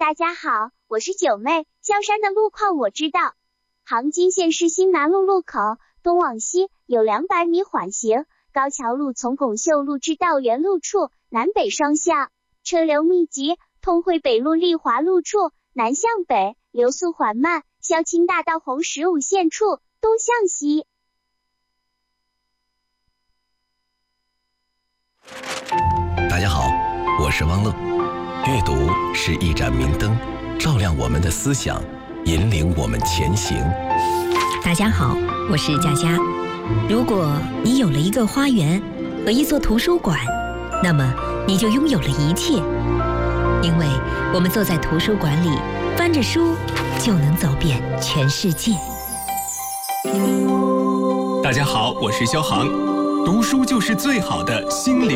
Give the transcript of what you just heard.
大家好，我是九妹。萧山的路况我知道，杭金县市新南路路口东往西有200米缓行，高桥路从拱秀路至道元路处南北双向，车流密集；通惠北路丽华路处南向北流速缓慢，萧青大道红15线处东向西。 大家好，我是汪乐。阅读是一盏明灯，照亮我们的思想，引领我们前行。 大家好，我是佳佳。如果你有了一个花园和一座图书馆，那么你就拥有了一切，因为我们坐在图书馆里，翻着书就能走遍全世界。 大家好，我是肖航。读书就是最好的心灵